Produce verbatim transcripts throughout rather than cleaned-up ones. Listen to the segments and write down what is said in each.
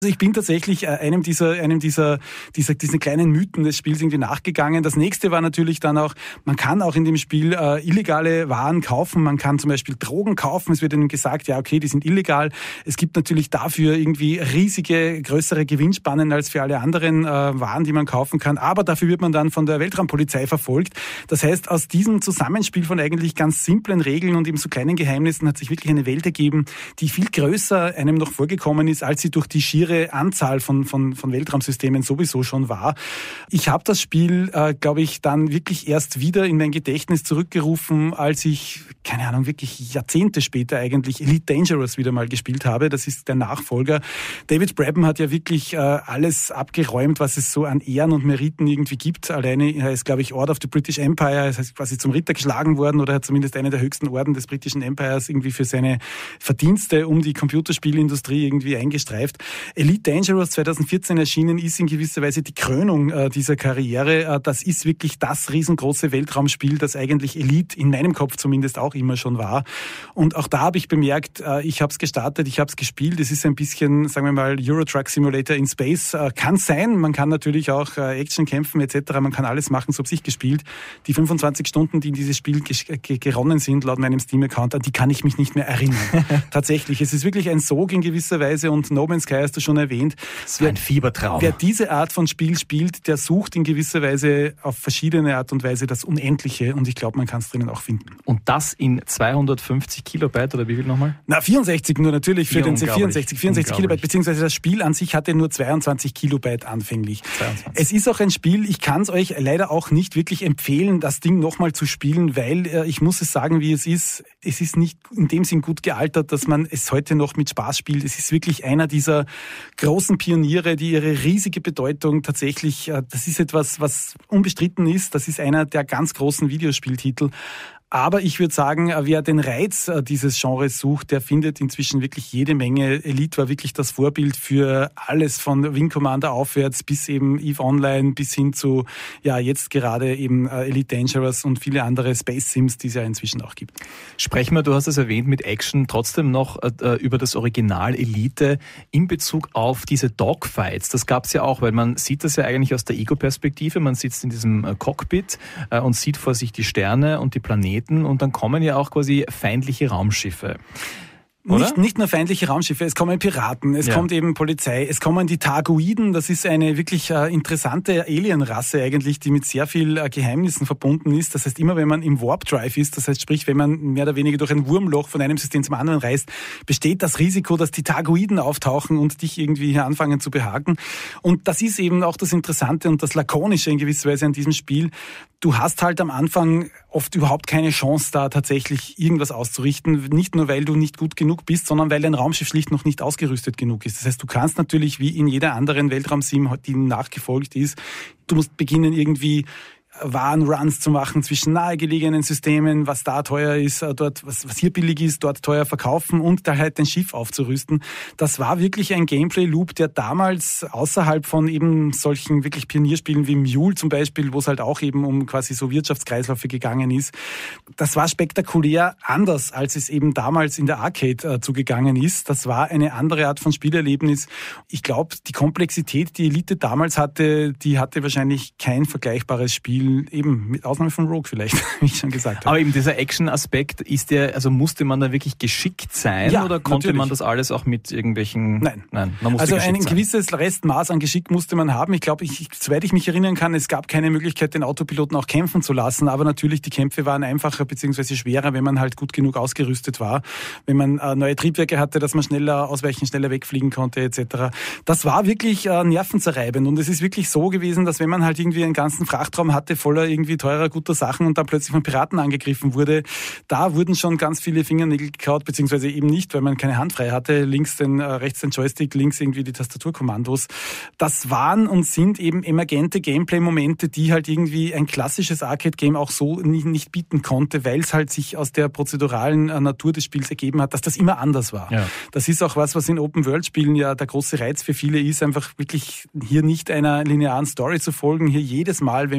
Also ich bin tatsächlich einem dieser, einem dieser, dieser, diesen kleinen Mythen des Spiels irgendwie nachgegangen. Das nächste war natürlich dann auch, man kann auch in dem Spiel äh, illegale Waren kaufen. Man kann zum Beispiel Drogen kaufen. Es wird ihnen gesagt, ja, okay, die sind illegal. Es gibt natürlich dafür irgendwie riesige, größere Gewinnspannen als für alle anderen äh, Waren, die man kaufen kann. Aber dafür wird man dann von der Weltraumpolizei verfolgt. Das heißt, aus diesem Zusammenspiel von eigentlich ganz simplen Regeln und eben so kleinen Geheimnissen hat sich wirklich eine Welt ergeben, die viel größer einem noch vorgekommen ist, als sie durch die schiere Anzahl von, von, von Weltraumsystemen sowieso schon war. Ich habe das Spiel, äh, glaube ich, dann wirklich erst wieder in mein Gedächtnis zurückgerufen, als ich, keine Ahnung, wirklich Jahrzehnte später eigentlich Elite Dangerous wieder mal gespielt habe. Das ist der Nachfolger. David Braben hat ja wirklich äh, alles abgeräumt, was es so an Ehren und Meriten irgendwie gibt. Alleine er ist, glaube ich, Order of the British Empire, er ist quasi zum Ritter geschlagen worden oder hat zumindest einen der höchsten Orden des britischen Empires irgendwie für seine Verdienste um die Computerspielindustrie irgendwie eingestreift. Elite Dangerous zwanzig vierzehn erschienen ist in gewisser Weise die Krönung äh, dieser Karriere. Äh, das ist wirklich das riesengroße Weltraumspiel, das eigentlich Elite in meinem Kopf zumindest auch immer schon war. Und auch da habe ich bemerkt, äh, ich habe es gestartet, ich habe es gespielt. Es ist ein bisschen, sagen wir mal, Euro Truck Simulator in Space. Äh, kann sein, man kann natürlich auch äh, Action kämpfen et cetera. Man kann alles machen, so habe ich gespielt. Die fünfundzwanzig Stunden, die in dieses Spiel ge- ge- geronnen sind, laut meinem Steam-Account, an die kann ich mich nicht mehr erinnern. Tatsächlich, es ist wirklich ein Sog in gewisser Weise und No Man's Sky hast du schon erwähnt. Das war ein Fiebertraum. Wer diese Art von Spiel spielt, der sucht in gewisser Weise auf verschiedene Art und Weise das Unendliche und ich glaube, man kann es drinnen auch finden. Und das in zweihundertfünfzig Kilobyte oder wie viel nochmal? Na, vierundsechzig nur natürlich für den C vierundsechzig. vierundsechzig Kilobyte, beziehungsweise das Spiel an sich hatte nur zweiundzwanzig Kilobyte anfänglich. zweiundzwanzig. Es ist auch ein Spiel, ich kann es euch leider auch nicht wirklich empfehlen, das Ding nochmal zu spielen, weil äh, ich muss es sagen, wie es ist. Es ist nicht in dem Sinn gut gealtert, dass man es heute noch mit Spaß spielt. Es ist wirklich einer dieser großen Pioniere, die ihre riesige Bedeutung tatsächlich, das ist etwas, was unbestritten ist, das ist einer der ganz großen Videospieltitel. Aber ich würde sagen, wer den Reiz dieses Genres sucht, der findet inzwischen wirklich jede Menge. Elite war wirklich das Vorbild für alles von Wing Commander aufwärts bis eben EVE Online bis hin zu, ja, jetzt gerade eben Elite Dangerous und viele andere Space Sims, die es ja inzwischen auch gibt. Sprechen wir, du hast es erwähnt, mit Action trotzdem noch äh, über das Original Elite in Bezug auf diese Dogfights. Das gab es ja auch, weil man sieht das ja eigentlich aus der Ego-Perspektive. Man sitzt in diesem äh, Cockpit äh, und sieht vor sich die Sterne und die Planeten. Und dann kommen ja auch quasi feindliche Raumschiffe. Nicht, nicht nur feindliche Raumschiffe, es kommen Piraten, es ja. kommt eben Polizei, es kommen die Targoiden, das ist eine wirklich äh, interessante Alienrasse eigentlich, die mit sehr viel äh, Geheimnissen verbunden ist. Das heißt, immer wenn man im Warp Drive ist, das heißt sprich, wenn man mehr oder weniger durch ein Wurmloch von einem System zum anderen reist, besteht das Risiko, dass die Targoiden auftauchen und dich irgendwie hier anfangen zu behaken. Und das ist eben auch das Interessante und das Lakonische in gewisser Weise an diesem Spiel. Du hast halt am Anfang oft überhaupt keine Chance, da tatsächlich irgendwas auszurichten. Nicht nur, weil du nicht gut genug bist, sondern weil dein Raumschiff schlicht noch nicht ausgerüstet genug ist. Das heißt, du kannst natürlich wie in jeder anderen Weltraum-Sim, die nachgefolgt ist, du musst beginnen irgendwie Warenruns zu machen zwischen nahegelegenen Systemen, was da teuer ist, dort was, was hier billig ist, dort teuer verkaufen und da halt ein Schiff aufzurüsten. Das war wirklich ein Gameplay-Loop, der damals außerhalb von eben solchen wirklich Pionierspielen wie Mule zum Beispiel, wo es halt auch eben um quasi so Wirtschaftskreisläufe gegangen ist, das war spektakulär anders, als es eben damals in der Arcade äh, zugegangen ist. Das war eine andere Art von Spielerlebnis. Ich glaube, die Komplexität, die Elite damals hatte, die hatte wahrscheinlich kein vergleichbares Spiel, eben mit Ausnahme von Rogue vielleicht, wie ich schon gesagt habe. Aber eben dieser Action-Aspekt, ist der, also musste man da wirklich geschickt sein ja, oder konnte natürlich. man das alles auch mit irgendwelchen... Nein, Nein, man musste also geschickt ein sein. gewisses Restmaß an Geschick musste man haben. Ich glaube, ich, soweit ich mich erinnern kann, es gab keine Möglichkeit, den Autopiloten auch kämpfen zu lassen, aber natürlich die Kämpfe waren einfacher bzw. schwerer, wenn man halt gut genug ausgerüstet war, wenn man äh, neue Triebwerke hatte, dass man schneller ausweichen, schneller wegfliegen konnte et cetera. Das war wirklich äh, nervenzerreibend und es ist wirklich so gewesen, dass wenn man halt irgendwie einen ganzen Frachtraum hatte, voller irgendwie teurer, guter Sachen und dann plötzlich von Piraten angegriffen wurde, da wurden schon ganz viele Fingernägel gekaut, beziehungsweise eben nicht, weil man keine Hand frei hatte, links den, äh, rechts den Joystick, links irgendwie die Tastaturkommandos. Das waren und sind eben emergente Gameplay-Momente, die halt irgendwie ein klassisches Arcade-Game auch so nicht, nicht bieten konnte, weil es halt sich aus der prozeduralen äh, Natur des Spiels ergeben hat, dass das immer anders war. Ja. Das ist auch was, was in Open-World-Spielen ja der große Reiz für viele ist, einfach wirklich hier nicht einer linearen Story zu folgen, hier jedes Mal, wenn man startet,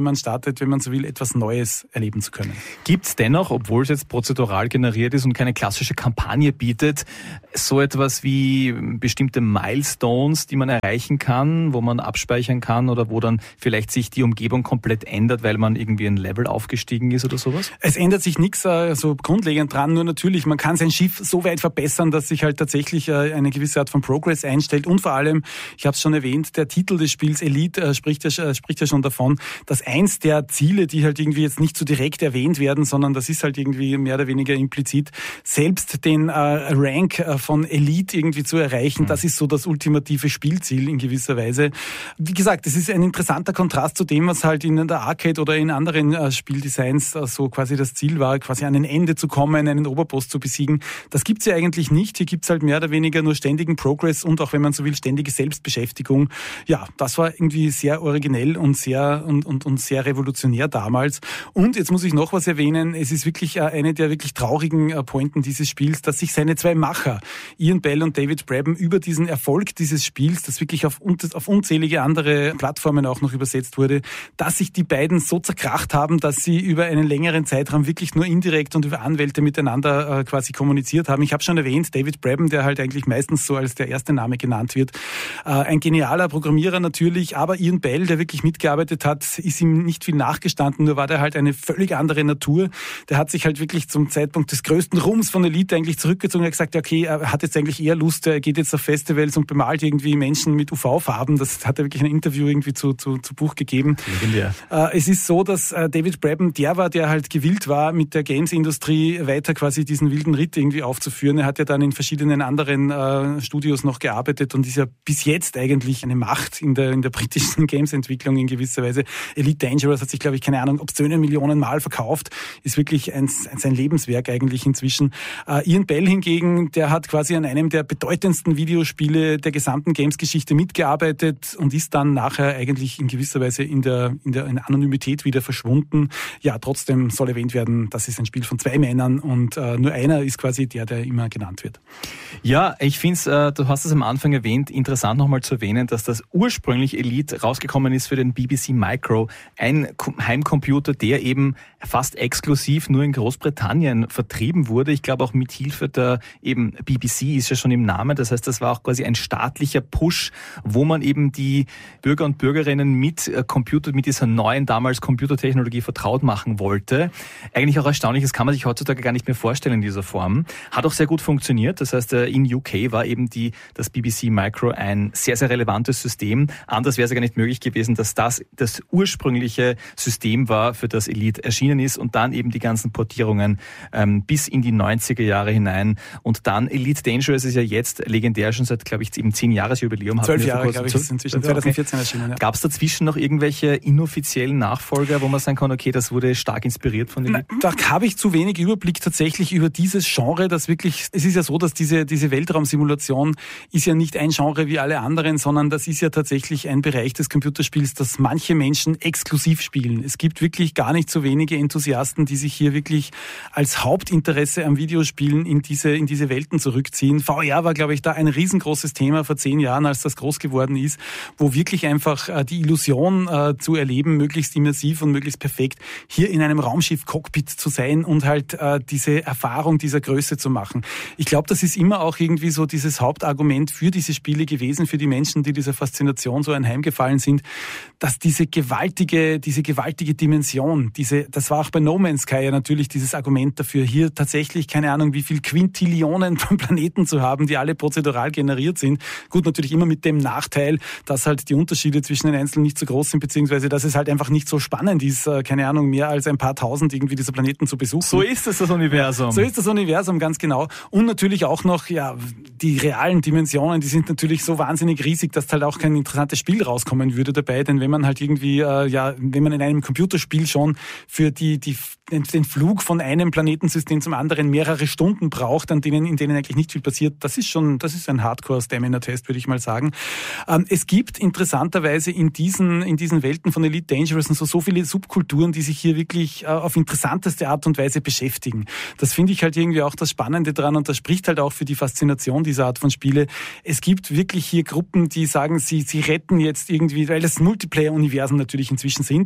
erwartet, wenn man so will, etwas Neues erleben zu können. Gibt es dennoch, obwohl es jetzt prozedural generiert ist und keine klassische Kampagne bietet, so etwas wie bestimmte Milestones, die man erreichen kann, wo man abspeichern kann oder wo dann vielleicht sich die Umgebung komplett ändert, weil man irgendwie ein Level aufgestiegen ist oder sowas? Es ändert sich nichts äh, so grundlegend dran, nur natürlich, man kann sein Schiff so weit verbessern, dass sich halt tatsächlich äh, eine gewisse Art von Progress einstellt und vor allem, ich habe es schon erwähnt, der Titel des Spiels Elite äh, spricht, ja, äh, spricht ja schon davon, dass eins der Ziele, die halt irgendwie jetzt nicht so direkt erwähnt werden, sondern das ist halt irgendwie mehr oder weniger implizit, selbst den äh, Rank äh, von Elite irgendwie zu erreichen, mhm. das ist so das ultimative Spielziel in gewisser Weise. Wie gesagt, es ist ein interessanter Kontrast zu dem, was halt in der Arcade oder in anderen äh, Spieldesigns äh, so quasi das Ziel war, quasi an ein Ende zu kommen, einen Oberboss zu besiegen. Das gibt's ja eigentlich nicht. Hier gibt's halt mehr oder weniger nur ständigen Progress und auch, wenn man so will, ständige Selbstbeschäftigung. Ja, das war irgendwie sehr originell und sehr und, und, und sehr revolutionär damals. Und jetzt muss ich noch was erwähnen. Es ist wirklich äh, eine der wirklich traurigen äh, Pointen dieses Spiels, dass sich seine zwei Macher, Ian Bell und David Braben, über diesen Erfolg dieses Spiels, das wirklich auf, auf unzählige andere Plattformen auch noch übersetzt wurde, dass sich die beiden so zerkracht haben, dass sie über einen längeren Zeitraum wirklich nur indirekt und über Anwälte miteinander äh, quasi kommuniziert haben. Ich habe schon erwähnt, David Braben, der halt eigentlich meistens so als der erste Name genannt wird, äh, ein genialer Programmierer natürlich, aber Ian Bell, der wirklich mitgearbeitet hat, ist ihm nicht viel nachgestanden, nur war der halt eine völlig andere Natur. Der hat sich halt wirklich zum Zeitpunkt des größten Ruhms von Elite eigentlich zurückgezogen. Er hat gesagt, okay, er hat jetzt eigentlich eher Lust, er geht jetzt auf Festivals und bemalt irgendwie Menschen mit U V-Farben. Das hat er wirklich ein Interview irgendwie zu, zu, zu Buch gegeben. Legendär. Äh, es ist so, dass äh, David Braben der war, der halt gewillt war, mit der Games-Industrie weiter quasi diesen wilden Ritt irgendwie aufzuführen. Er hat ja dann in verschiedenen anderen äh, Studios noch gearbeitet und ist ja bis jetzt eigentlich eine Macht in der, in der britischen Games-Entwicklung in gewisser Weise. Elite Dangerous hat sich, glaube ich, keine Ahnung, obszöne Millionen Mal verkauft. Ist wirklich ein, ein, sein Lebenswerk eigentlich inzwischen. Äh, Ian Bell hingegen, der hat quasi an einem der bedeutendsten Videospiele der gesamten Games-Geschichte mitgearbeitet und ist dann nachher eigentlich in gewisser Weise in der, in der in Anonymität wieder verschwunden. Ja, trotzdem soll erwähnt werden, das ist ein Spiel von zwei Männern und äh, nur einer ist quasi der, der immer genannt wird. Ja, ich finde es, äh, du hast es am Anfang erwähnt, interessant nochmal zu erwähnen, dass das ursprünglich Elite rausgekommen ist für den B B C Micro, ein Heimcomputer, der eben fast exklusiv nur in Großbritannien vertrieben wurde. Ich glaube auch mit Hilfe der eben B B C ist ja schon im Namen. Das heißt, das war auch quasi ein staatlicher Push, wo man eben die Bürger und Bürgerinnen mit Computer, mit dieser neuen damals Computertechnologie vertraut machen wollte. Eigentlich auch erstaunlich, das kann man sich heutzutage gar nicht mehr vorstellen in dieser Form. Hat auch sehr gut funktioniert. Das heißt, in U K war eben die, das B B C Micro ein sehr, sehr relevantes System. Anders wäre es ja gar nicht möglich gewesen, dass das das ursprüngliche System war, für das Elite erschienen ist und dann eben die ganzen Portierungen ähm, bis in die neunziger Jahre hinein. Und dann Elite Dangerous ist ja jetzt legendär schon seit, glaube ich, eben zehn Jahresjubiläum. Zwölf Jahre, glaube ich, ist inzwischen zwanzig vierzehn erschienen. Ja. Gab es dazwischen noch irgendwelche inoffiziellen Nachfolger, wo man sagen kann, okay, das wurde stark inspiriert von Elite? Na, da habe ich zu wenig Überblick tatsächlich über dieses Genre, das wirklich, es ist ja so, dass diese, diese Weltraumsimulation ist ja nicht ein Genre wie alle anderen, sondern das ist ja tatsächlich ein Bereich des Computerspiels, das manche Menschen exklusiv spielen. Es gibt wirklich gar nicht so wenige Enthusiasten, die sich hier wirklich als Hauptinteresse am Videospielen in diese, in diese Welten zurückziehen. V R war, glaube ich, da ein riesengroßes Thema vor zehn Jahren, als das groß geworden ist, wo wirklich einfach äh, die Illusion äh, zu erleben, möglichst immersiv und möglichst perfekt, hier in einem Raumschiff-Cockpit zu sein und halt äh, diese Erfahrung dieser Größe zu machen. Ich glaube, das ist immer auch irgendwie so dieses Hauptargument für diese Spiele gewesen, für die Menschen, die dieser Faszination so anheimgefallen sind, dass diese gewaltige, diese gewaltige Dimension, diese, das war auch bei No Man's Sky ja natürlich dieses Argument dafür, hier tatsächlich, keine Ahnung, wie viel Quintillionen von Planeten zu haben, die alle prozedural generiert sind. Gut, natürlich immer mit dem Nachteil, dass halt die Unterschiede zwischen den Einzelnen nicht so groß sind, beziehungsweise dass es halt einfach nicht so spannend ist, keine Ahnung, mehr als ein paar tausend irgendwie diese Planeten zu besuchen. So ist es, das Universum. So ist das Universum, ganz genau. Und natürlich auch noch, ja, die realen Dimensionen, die sind natürlich so wahnsinnig riesig, dass halt auch kein interessantes Spiel rauskommen würde dabei, denn wenn man halt irgendwie, äh, ja, wenn man in einem Computerspiel schon für die, die, den Flug von einem Planetensystem zum anderen mehrere Stunden braucht, an denen, in denen eigentlich nicht viel passiert, das ist schon, das ist ein Hardcore-Stamina-Test, würde ich mal sagen. Ähm, es gibt interessanterweise in diesen, in diesen Welten von Elite Dangerous so, so viele Subkulturen, die sich hier wirklich äh, auf interessanteste Art und Weise beschäftigen. Das finde ich halt irgendwie auch das Spannende dran und das spricht halt auch für die Faszination dieser Art von Spiele. Es gibt wirklich hier Gruppen, die sagen, sie, sie retten jetzt irgendwie, weil das Multiplayer-Universen natürlich inzwischen sind,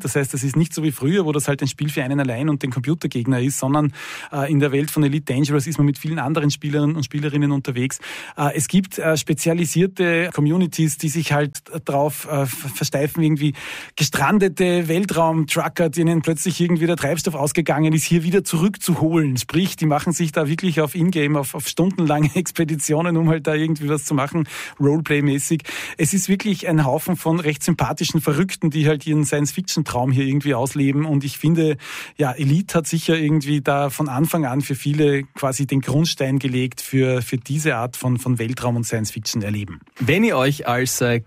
Das heißt, das ist nicht so wie früher, wo das halt ein Spiel für einen allein und den Computergegner ist, sondern äh, in der Welt von Elite Dangerous ist man mit vielen anderen Spielern und Spielerinnen unterwegs. Äh, es gibt äh, spezialisierte Communities, die sich halt darauf äh, versteifen, irgendwie gestrandete Weltraum-Trucker, denen plötzlich irgendwie der Treibstoff ausgegangen ist, hier wieder zurückzuholen. Sprich, die machen sich da wirklich auf Ingame, auf, auf stundenlange Expeditionen, um halt da irgendwie was zu machen, Roleplay-mäßig. Es ist wirklich ein Haufen von recht sympathischen Verrückten, die halt ihren Science-Fiction-Traum hier irgendwie ausleben. Und ich finde, ja, Elite hat sicher irgendwie da von Anfang an für viele quasi den Grundstein gelegt für, für diese Art von, von Weltraum und Science-Fiction erleben. Wenn ihr euch als äh,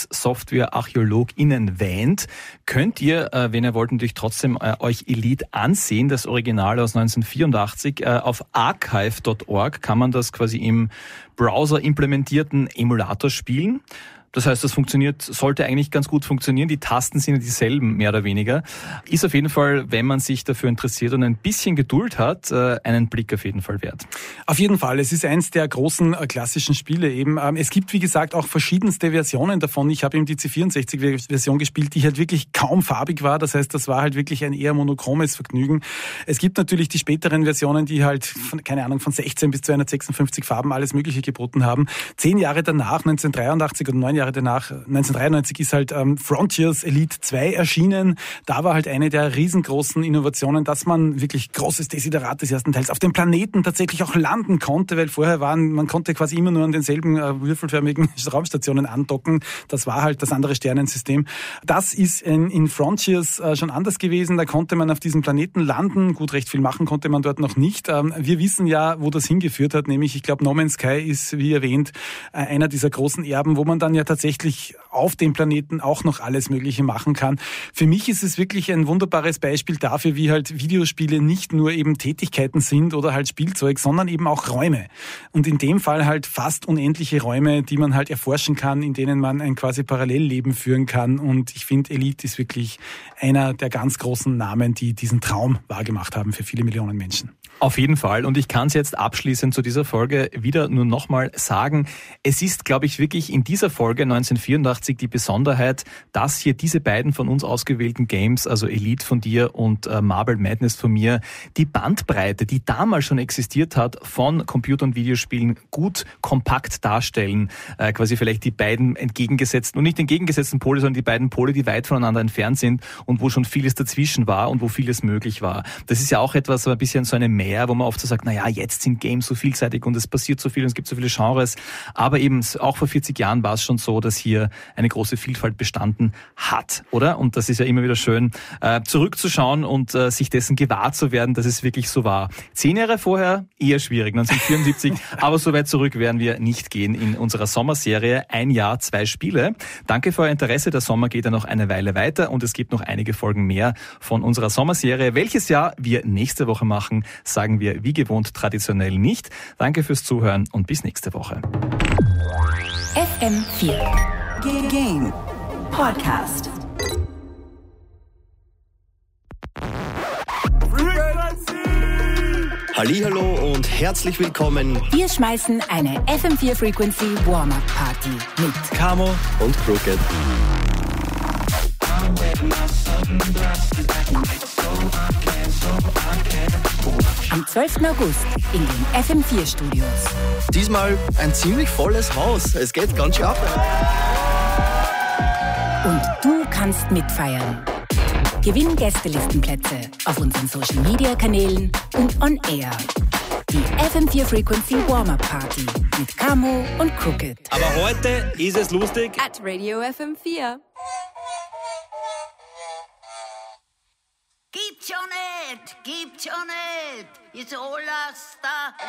Games-Software-ArchäologInnen wähnt, könnt ihr, äh, wenn ihr wollt, natürlich trotzdem äh, euch Elite ansehen, das Original aus neunzehnhundertvierundachtzig. Äh, auf archive Punkt org kann man das quasi im Browser implementierten Emulator spielen. Das heißt, das funktioniert, sollte eigentlich ganz gut funktionieren. Die Tasten sind ja dieselben, mehr oder weniger. Ist auf jeden Fall, wenn man sich dafür interessiert und ein bisschen Geduld hat, einen Blick auf jeden Fall wert. Auf jeden Fall. Es ist eins der großen klassischen Spiele eben. Es gibt, wie gesagt, auch verschiedenste Versionen davon. Ich habe eben die C vierundsechzig-Version gespielt, die halt wirklich kaum farbig war. Das heißt, das war halt wirklich ein eher monochromes Vergnügen. Es gibt natürlich die späteren Versionen, die halt, von, keine Ahnung, von sechzehn bis zweihundertsechsundfünfzig Farben alles Mögliche geboten haben. Zehn Jahre danach, neunzehnhundertdreiundachtzig und neun Jahre danach, neunzehnhundertdreiundneunzig ist halt ähm, Frontiers Elite zwei erschienen. Da war halt eine der riesengroßen Innovationen, dass man wirklich großes Desiderat des ersten Teils auf dem Planeten tatsächlich auch landen konnte, weil vorher waren, man konnte quasi immer nur an denselben äh, würfelförmigen Raumstationen andocken. Das war halt das andere Sternensystem. Das ist in, in Frontiers äh, schon anders gewesen. Da konnte man auf diesem Planeten landen. Gut, recht viel machen konnte man dort noch nicht. Ähm, wir wissen ja, wo das hingeführt hat, nämlich, ich glaube, No Man's Sky ist, wie erwähnt, äh, einer dieser großen Erben, wo man dann ja tatsächlich auf dem Planeten auch noch alles Mögliche machen kann. Für mich ist es wirklich ein wunderbares Beispiel dafür, wie halt Videospiele nicht nur eben Tätigkeiten sind oder halt Spielzeug, sondern eben auch Räume. Und in dem Fall halt fast unendliche Räume, die man halt erforschen kann, in denen man ein quasi Parallelleben führen kann. Und ich finde, Elite ist wirklich einer der ganz großen Namen, die diesen Traum wahrgemacht haben für viele Millionen Menschen. Auf jeden Fall. Und ich kann es jetzt abschließend zu dieser Folge wieder nur nochmal sagen. Es ist, glaube ich, wirklich in dieser Folge neunzehnhundertvierundachtzig die Besonderheit, dass hier diese beiden von uns ausgewählten Games, also Elite von dir und äh, Marble Madness von mir, die Bandbreite, die damals schon existiert hat, von Computer- und Videospielen gut kompakt darstellen. Äh, quasi vielleicht die beiden entgegengesetzten, und nicht entgegengesetzten Pole, sondern die beiden Pole, die weit voneinander entfernt sind und wo schon vieles dazwischen war und wo vieles möglich war. Das ist ja auch etwas, so ein bisschen so eine Mehr, wo man oft so sagt, naja, jetzt sind Games so vielseitig und es passiert so viel und es gibt so viele Genres. Aber eben auch vor vierzig Jahren war es schon so, dass hier eine große Vielfalt bestanden hat, oder? Und das ist ja immer wieder schön, äh, zurückzuschauen und äh, sich dessen gewahr zu werden, dass es wirklich so war. Zehn Jahre vorher eher schwierig, neunzehnhundertvierundsiebzig, aber so weit zurück werden wir nicht gehen in unserer Sommerserie Ein Jahr, zwei Spiele. Danke für euer Interesse. Der Sommer geht ja noch eine Weile weiter und es gibt noch einige Folgen mehr von unserer Sommerserie. Welches Jahr wir nächste Woche machen, sagen wir wie gewohnt traditionell nicht. Danke fürs Zuhören und bis nächste Woche. F M vier Game Podcast. Hallihallo und herzlich willkommen. Wir schmeißen eine F M vier Frequency Warm-Up Party mit Camo und Crooked. Am zwölften August in den F M vier Studios. Diesmal ein ziemlich volles Haus. Es geht ganz schön ab. Und du kannst mitfeiern. Gewinn Gästelistenplätze auf unseren Social Media Kanälen und on air. Die F M vier Frequency Warm-Up Party mit Camo und Crooked. Aber heute ist es lustig. At Radio F M vier. Gibt's ja nicht, gibt's ja nicht. Ist alles da.